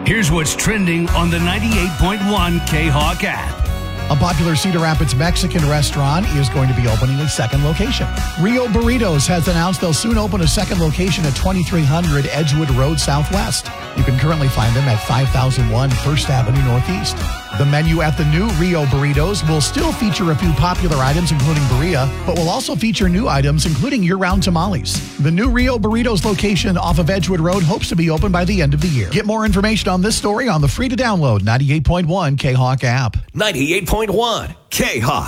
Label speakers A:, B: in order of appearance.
A: Here's what's trending on the 98.1 K-Hawk app.
B: A popular Cedar Rapids Mexican restaurant is going to be opening a second location. Rio Burritos has announced they'll soon open a second location at 2300 Edgewood Road Southwest. You can currently find them at 5001 First Avenue Northeast. The menu at the new Rio Burritos will still feature a few popular items, including birria, but will also feature new items, including year-round tamales. The new Rio Burritos location off of Edgewood Road hopes to be open by the end of the year. Get more information on this story on the free-to-download 98.1 K-Hawk app.
C: 98.1 K-Hawk.